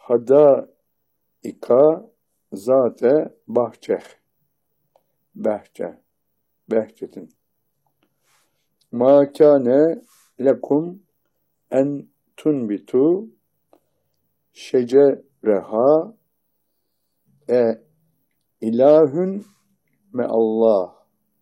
hadaika zate bahçetin. Ma kâne lekum en tunbitu şecereha ilahun meallah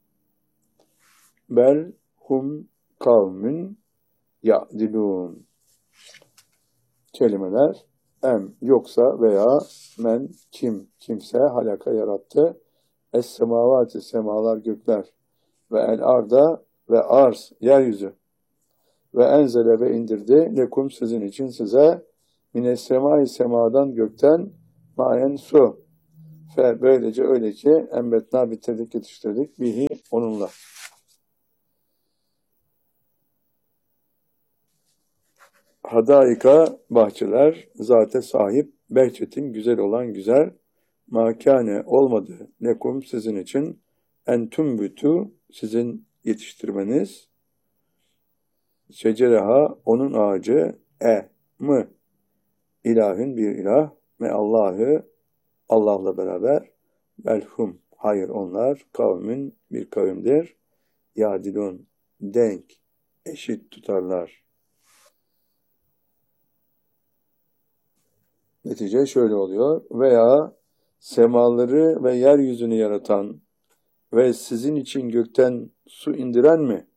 bel hum kavmün ya'dilun. Kelimeler yoksa veya men kimse halaka yarattı. Es-semavati semalar gökler ve el-arda ve arz yeryüzü ve enzele ve indirdi lekum sizin için size mines-semai semadan gökten mayen su. Böylece öyle ki embetna bitirdik yetiştirdik bihi onunla. Hadaika bahçeler zate sahip behçetin güzel olan güzel makane olmadı lekum sizin için entüm bütü sizin yetiştirmeniz şecereha onun ağacı mı ilahın bir ilah me Allah'ı Allah'la beraber belhum hayır onlar kavmin bir kavimdir yadilun denk eşit tutarlar. Netice şöyle oluyor. Veya semaları ve yeryüzünü yaratan ve sizin için gökten su indiren mi?